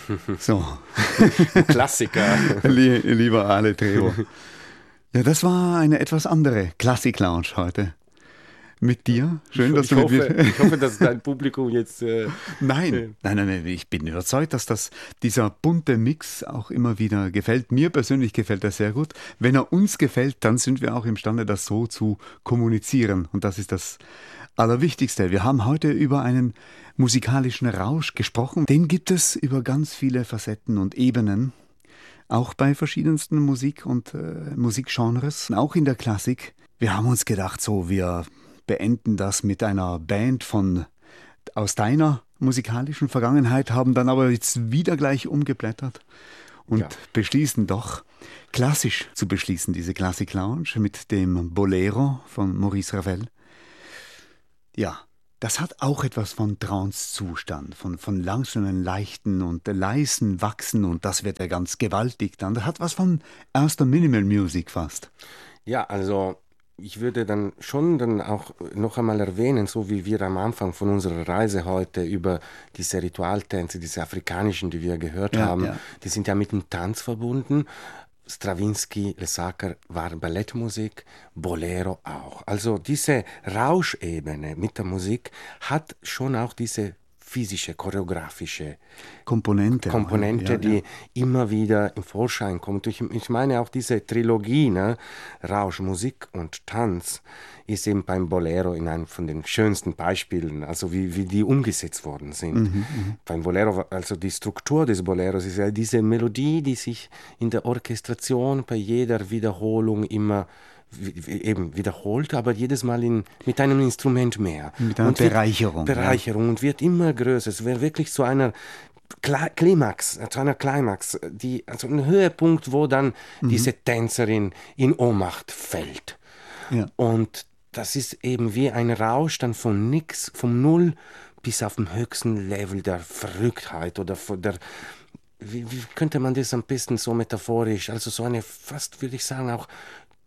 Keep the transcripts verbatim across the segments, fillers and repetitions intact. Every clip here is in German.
So. Klassiker. Lie- Lieber Ale Trevo. Ja, das war eine etwas andere Klassik-Lounge heute. Mit dir. Schön, dass ich, du mit hoffe, mir... ich hoffe, dass dein Publikum jetzt... Äh, Nein, nein, nein, nein, ich bin überzeugt, dass das, dieser bunte Mix auch immer wieder gefällt. Mir persönlich gefällt er sehr gut. Wenn er uns gefällt, dann sind wir auch imstande, das so zu kommunizieren. Und das ist das Allerwichtigste. Wir haben heute über einen musikalischen Rausch gesprochen. Den gibt es über ganz viele Facetten und Ebenen. Auch bei verschiedensten Musik- und äh, Musikgenres, auch in der Klassik. Wir haben uns gedacht, so, wir beenden das mit einer Band von aus deiner musikalischen Vergangenheit, haben dann aber jetzt wieder gleich umgeblättert und Ja. beschließen doch, klassisch zu beschließen, diese Classic Lounge mit dem Bolero von Maurice Ravel. Ja, das hat auch etwas von Trancezustand, von, von langsamen, leichten und leisen Wachsen, und das wird ja ganz gewaltig dann. Das hat was von erster Minimal Music fast. ja, also ich würde dann schon dann auch noch einmal erwähnen, so wie wir am Anfang von unserer Reise heute über diese Ritualtänze, diese afrikanischen, die wir gehört Ja, haben, ja. die sind ja mit dem Tanz verbunden. Stravinsky, Lesaker war Ballettmusik, Bolero auch. Also diese Rauschebene mit der Musik hat schon auch diese physische, choreografische Komponente. Komponente, ja, die ja. immer wieder im Vorschein kommt. Ich, ich meine auch diese Trilogie, ne? Rausch, Musik und Tanz, ist eben beim Bolero in einem von den schönsten Beispielen, also wie, wie die umgesetzt worden sind. Mhm, Beim Bolero, also die Struktur des Boleros ist ja diese Melodie, die sich in der Orchestration bei jeder Wiederholung immer wie- wie- eben wiederholt, aber jedes Mal in, mit einem Instrument mehr. Mit einer Und wird- Bereicherung, ja. Bereicherung und wird immer größer. Es wird wirklich zu einer Kla- Klimax, zu einer Climax, die, also ein Höhepunkt, wo dann Mhm. diese Tänzerin in Ohnmacht fällt. Ja. Und das ist eben wie ein Rausch dann von nix, vom Null bis auf den höchsten Level der Verrücktheit oder von der, wie, wie könnte man das am besten so metaphorisch, also so eine fast, würde ich sagen, auch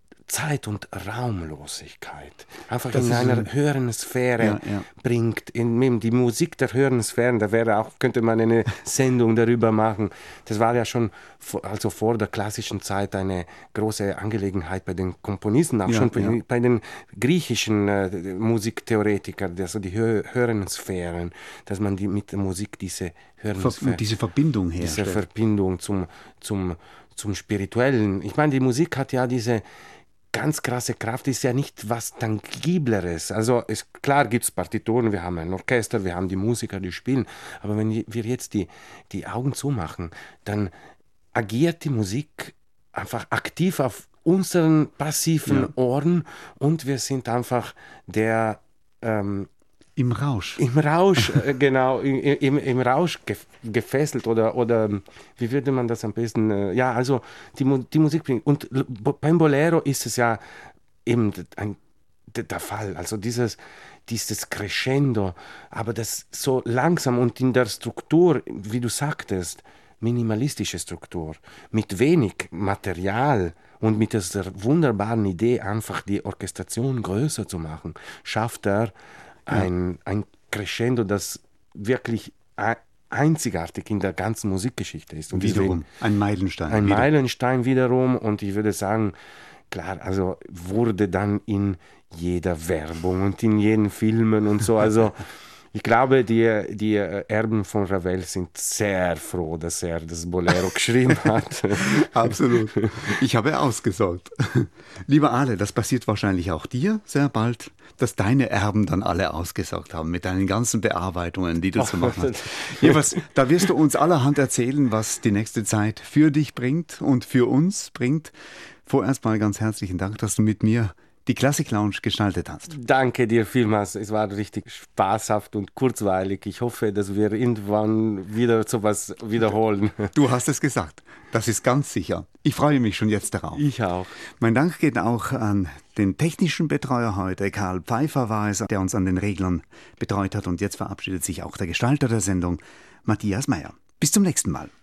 Zeit- und Raumlosigkeit. Einfach Das in ist einer ein- höheren Sphäre Ja, ja. bringt. In, in die Musik der höheren Sphären, da wäre auch, könnte man eine Sendung darüber machen. Das war ja schon vor- also vor der klassischen Zeit eine große Angelegenheit bei den Komponisten, auch Ja, schon bei, ja. bei den griechischen äh, Musiktheoretikern, also die hö höheren Sphären, dass man die mit der Musik diese höheren Ver Sphären, diese Verbindung diese herstellt. Verbindung zum, zum, zum Spirituellen. Ich meine, die Musik hat ja diese ganz krasse Kraft, ist ja nicht was Tangibleres. Also ist, klar gibt es Partituren, wir haben ein Orchester, wir haben die Musiker, die spielen, aber wenn wir jetzt die, die Augen zumachen, dann agiert die Musik einfach aktiv auf unseren passiven Ja. Ohren und wir sind einfach der ähm, Im Rausch. im Rausch, äh, genau, im, im, im Rausch gef gefesselt oder, oder wie würde man das am besten, äh, ja, also die, Mu die Musik bringt. Und l- bo- beim Bolero ist es ja eben d- ein, d- der Fall, also dieses, dieses Crescendo, aber das so langsam und in der Struktur, wie du sagtest, minimalistische Struktur, mit wenig Material und mit dieser wunderbaren Idee, einfach die Orchestration größer zu machen, schafft er ein, ein Crescendo, das wirklich ei- einzigartig in der ganzen Musikgeschichte ist. Und Wiederum. Ein Meilenstein. ein Wieder. Meilenstein wiederum. Und ich würde sagen, klar, also wurde dann in jeder Werbung und in jeden Filmen und so. Also ich glaube, die, die Erben von Ravel sind sehr froh, dass er das Bolero geschrieben hat. Absolut. Ich habe ausgesorgt. Lieber Ale, das passiert wahrscheinlich auch dir sehr bald, dass deine Erben dann alle ausgesorgt haben mit deinen ganzen Bearbeitungen, die du zu machen hast. Jedenfalls, da wirst du uns allerhand erzählen, was die nächste Zeit für dich bringt und für uns bringt. Vorerst mal ganz herzlichen Dank, dass du mit mir die Classic Lounge gestaltet hast. Danke dir vielmals. Es war richtig spaßhaft und kurzweilig. Ich hoffe, dass wir irgendwann wieder sowas wiederholen. Du hast es gesagt. Das ist ganz sicher. Ich freue mich schon jetzt darauf. Ich auch. Mein Dank geht auch an den technischen Betreuer heute. Karl Pfeiffer war es, der uns an den Reglern betreut hat. Und jetzt verabschiedet sich auch der Gestalter der Sendung, Matthias Meyer. Bis zum nächsten Mal.